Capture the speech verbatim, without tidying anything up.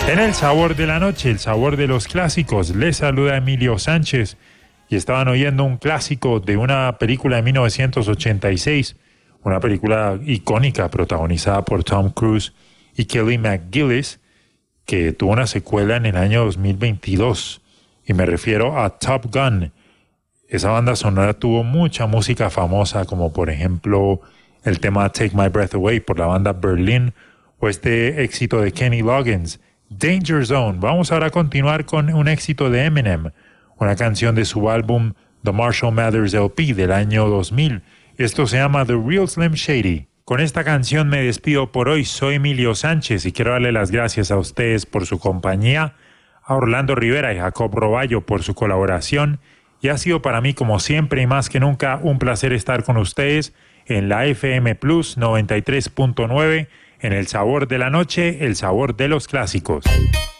En el sabor de la noche, el sabor de los clásicos, les saluda Emilio Sánchez y estaban oyendo un clásico de una película de mil novecientos ochenta y seis, una película icónica protagonizada por Tom Cruise y Kelly McGillis, que tuvo una secuela en el año dos mil veintidós, y me refiero a Top Gun. Esa banda sonora tuvo mucha música famosa, como por ejemplo el tema Take My Breath Away por la banda Berlin, o este éxito de Kenny Loggins, Danger Zone. Vamos ahora a continuar con un éxito de Eminem, una canción de su álbum The Marshall Mathers L P del año dos mil. Esto se llama The Real Slim Shady. Con esta canción me despido por hoy. Soy Emilio Sánchez y quiero darle las gracias a ustedes por su compañía, a Orlando Rivera y Jacob Roballo por su colaboración, y ha sido para mí, como siempre y más que nunca, un placer estar con ustedes en la F M Plus noventa y tres punto nueve, en el sabor de la noche, el sabor de los clásicos.